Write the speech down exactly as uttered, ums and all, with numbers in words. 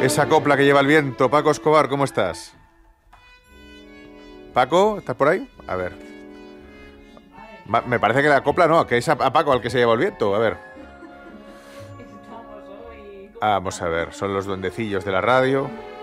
Esa copla que lleva el viento. Paco Escobar, ¿cómo estás? Paco, ¿estás por ahí? A ver. Ma- Me parece que la copla no, que es a, a Paco al que se lleva el viento. A ver. Vamos a ver, son los duendecillos de la radio.